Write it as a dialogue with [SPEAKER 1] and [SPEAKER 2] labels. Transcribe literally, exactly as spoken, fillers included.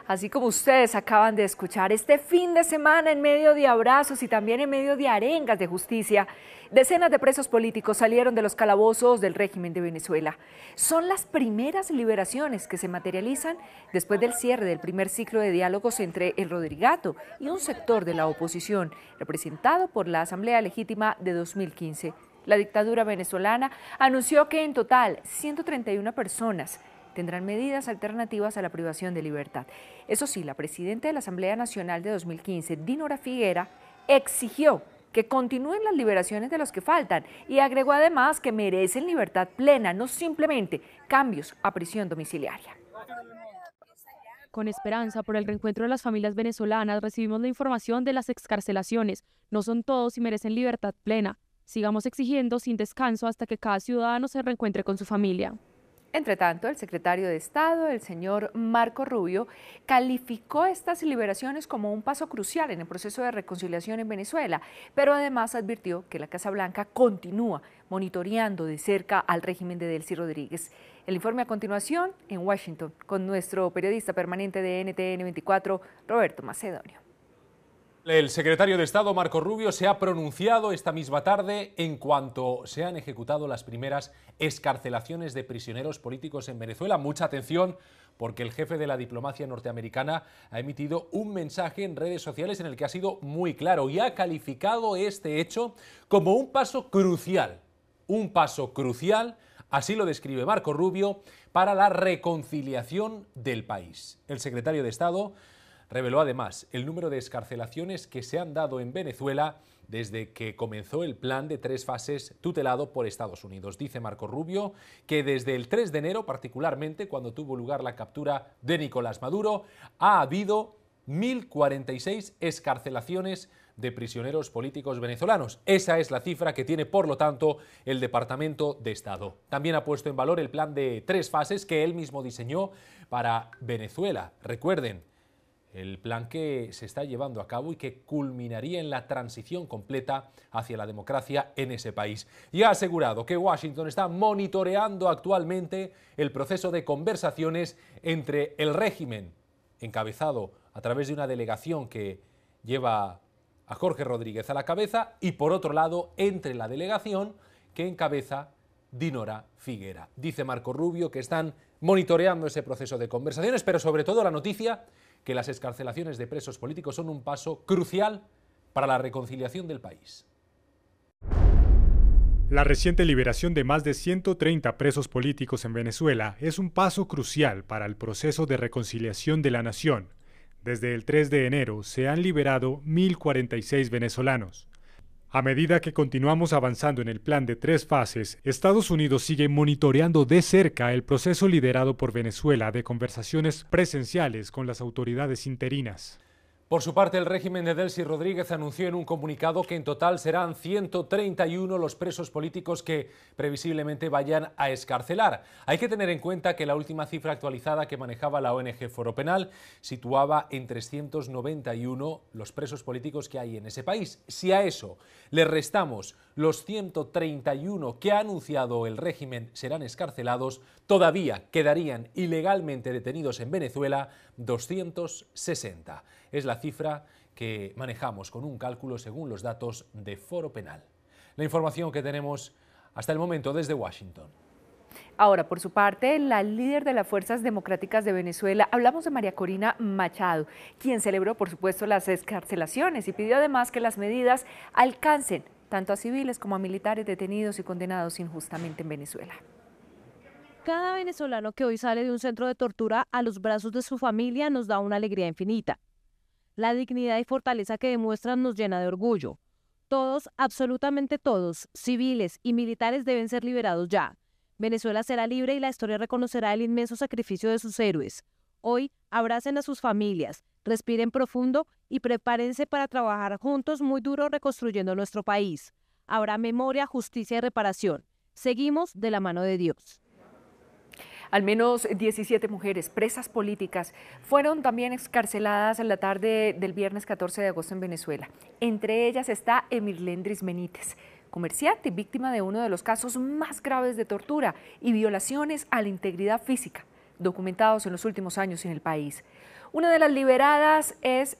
[SPEAKER 1] Así como ustedes acaban de escuchar, este fin de semana, en medio de abrazos y también en medio de arengas de justicia, decenas de presos políticos salieron de los calabozos del régimen de Venezuela. Son las primeras liberaciones que se materializan después del cierre del primer ciclo de diálogos entre el Rodrigato y un sector de la oposición, representado por la Asamblea Legítima de dos mil quince. La dictadura venezolana anunció que en total ciento treinta y una personas tendrán medidas alternativas a la privación de libertad. Eso sí, la presidenta de la Asamblea Nacional de dos mil quince, Dinora Figuera, exigió que continúen las liberaciones de los que faltan y agregó además que merecen libertad plena, no simplemente cambios a prisión domiciliaria.
[SPEAKER 2] Con esperanza por el reencuentro de las familias venezolanas, recibimos la información de las excarcelaciones. No son todos y merecen libertad plena. Sigamos exigiendo sin descanso hasta que cada ciudadano se reencuentre con su familia.
[SPEAKER 1] Entre tanto, el secretario de Estado, el señor Marco Rubio, calificó estas liberaciones como un paso crucial en el proceso de reconciliación en Venezuela, pero además advirtió que la Casa Blanca continúa monitoreando de cerca al régimen de Delcy Rodríguez. El informe a continuación en Washington con nuestro periodista permanente de N T N veinticuatro, Roberto Macedonio.
[SPEAKER 3] El secretario de Estado, Marco Rubio, se ha pronunciado esta misma tarde en cuanto se han ejecutado las primeras excarcelaciones de prisioneros políticos en Venezuela. Mucha atención, porque el jefe de la diplomacia norteamericana ha emitido un mensaje en redes sociales en el que ha sido muy claro y ha calificado este hecho como un paso crucial, un paso crucial, así lo describe Marco Rubio, para la reconciliación del país. El secretario de Estado reveló además el número de excarcelaciones que se han dado en Venezuela desde que comenzó el plan de tres fases tutelado por Estados Unidos. Dice Marco Rubio que desde el tres de enero, particularmente cuando tuvo lugar la captura de Nicolás Maduro, ha habido mil cuarenta y seis excarcelaciones de prisioneros políticos venezolanos. Esa es la cifra que tiene, por lo tanto, el Departamento de Estado. También ha puesto en valor el plan de tres fases que él mismo diseñó para Venezuela. Recuerden, el plan que se está llevando a cabo y que culminaría en la transición completa hacia la democracia en ese país. Y ha asegurado que Washington está monitoreando actualmente el proceso de conversaciones entre el régimen, encabezado a través de una delegación que lleva a Jorge Rodríguez a la cabeza, y por otro lado, entre la delegación que encabeza Dinora Figuera. Dice Marco Rubio que están monitoreando ese proceso de conversaciones, pero sobre todo la noticia que las excarcelaciones de presos políticos son un paso crucial para la reconciliación del país.
[SPEAKER 4] La reciente liberación de más de ciento treinta presos políticos en Venezuela es un paso crucial para el proceso de reconciliación de la nación. Desde el tres de enero se han liberado mil cuarenta y seis venezolanos. A medida que continuamos avanzando en el plan de tres fases, Estados Unidos sigue monitoreando de cerca el proceso liderado por Venezuela de conversaciones presenciales con las autoridades interinas.
[SPEAKER 3] Por su parte, el régimen de Delcy Rodríguez anunció en un comunicado que en total serán ciento treinta y uno los presos políticos que previsiblemente vayan a excarcelar. Hay que tener en cuenta que la última cifra actualizada que manejaba la O N G Foro Penal situaba en trescientos noventa y uno los presos políticos que hay en ese país. Si a eso le restamos los ciento treinta y uno que ha anunciado el régimen serán excarcelados, todavía quedarían ilegalmente detenidos en Venezuela doscientos sesenta. Es la cifra que manejamos con un cálculo según los datos de Foro Penal. La información que tenemos hasta el momento desde Washington.
[SPEAKER 1] Ahora, por su parte, la líder de las Fuerzas Democráticas de Venezuela, hablamos de María Corina Machado, quien celebró, por supuesto, las excarcelaciones y pidió además que las medidas alcancen tanto a civiles como a militares detenidos y condenados injustamente en Venezuela.
[SPEAKER 2] Cada venezolano que hoy sale de un centro de tortura a los brazos de su familia nos da una alegría infinita. La dignidad y fortaleza que demuestran nos llena de orgullo. Todos, absolutamente todos, civiles y militares deben ser liberados ya. Venezuela será libre y la historia reconocerá el inmenso sacrificio de sus héroes. Hoy, abracen a sus familias, respiren profundo y prepárense para trabajar juntos muy duro reconstruyendo nuestro país. Habrá memoria, justicia y reparación. Seguimos de la mano de Dios.
[SPEAKER 1] Al menos diecisiete mujeres presas políticas fueron también excarceladas en la tarde del viernes catorce de agosto en Venezuela. Entre ellas está Emirlendris Benítez, comerciante víctima de uno de los casos más graves de tortura y violaciones a la integridad física. documentados en los últimos años en el país. Una de las liberadas es